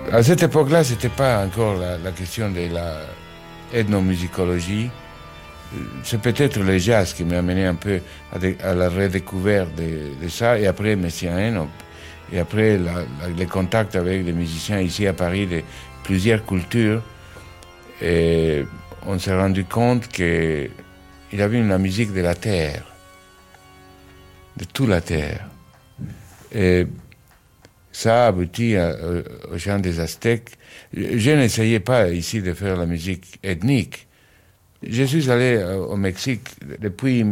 À cette époque-là, c'était pas encore la question de la ethnomusicologie. C'est peut-être le jazz qui m'a amené un peu à la redécouverte de ça, et après Messiaen, et après les contacts avec les musiciens ici à Paris de plusieurs cultures, et on s'est rendu compte qu'il y avait la musique de la terre, de toute la terre. Et ça a abouti au chant des Aztèques. Je n'essayais pas ici de faire la musique ethnique. Je suis allé au Mexique depuis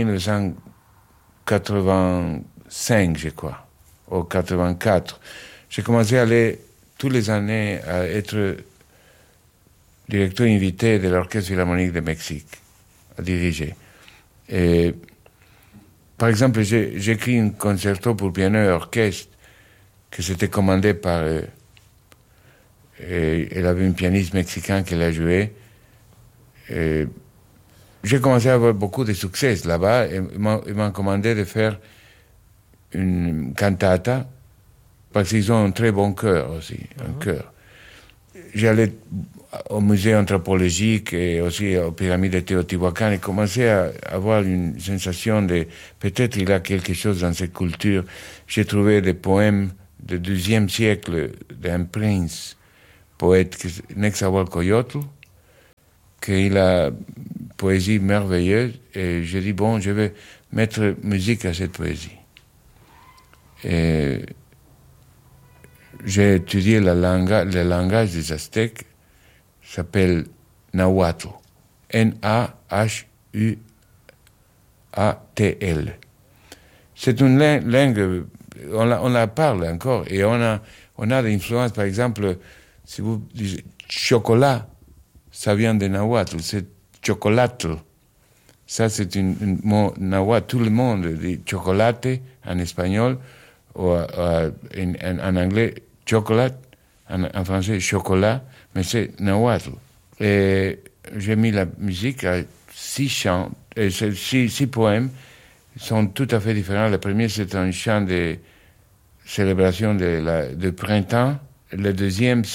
1985, je crois, ou 84. J'ai commencé à aller tous les années à être directeur invité de l'Orchestre Philharmonique de Mexique, à diriger. Et, par exemple, j'ai écrit un concerto pour piano et orchestre que c'était commandé par... elle avait un pianiste mexicain qui l'a joué. Et j'ai commencé à avoir beaucoup de succès là-bas, et ils m'ont commandé de faire une cantata, parce qu'ils ont un très bon chœur aussi, un chœur. J'allais au musée anthropologique et aussi aux pyramides de Teotihuacan et commençais à avoir une sensation de peut-être il y a quelque chose dans cette culture. J'ai trouvé des poèmes du XIIe siècle d'un prince, poète, Nezahualcóyotl, qu'il a une poésie merveilleuse, et j'ai dit, bon, je vais mettre musique à cette poésie. Et j'ai étudié le langage des Aztèques, s'appelle Nahuatl, Nahuatl. C'est une langue, on la parle encore, et on a des influences, par exemple, si vous dites chocolat, ça vient de Nahuatl, c'est chocolatl. Ça, c'est un mot nahuatl. Tout le monde dit chocolate en espagnol, ou en anglais chocolate, en français chocolat, mais c'est Nahuatl. Et j'ai mis la musique à 6 chants, et 6 poèmes sont tout à fait différents. Le premier, c'est un chant de célébration de printemps. Le deuxième,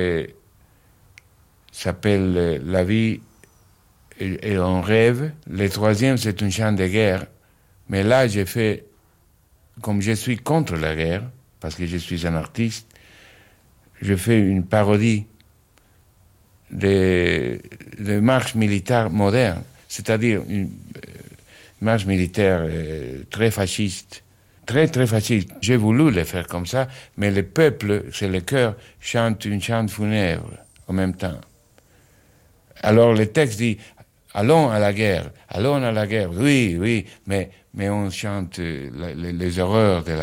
s'appelle La vie et un rêve. Le troisième, c'est un chant de guerre. Mais là, j'ai fait, comme je suis contre la guerre, parce que je suis un artiste, je fais une parodie de marche militaire moderne, c'est-à-dire une marche militaire très fasciste, très fasciste. J'ai voulu le faire comme ça, mais le peuple, c'est le chœur, chante une chante funèbre en même temps. Alors le texte dit « Allons à la guerre, oui, mais on chante les horreurs de la guerre. »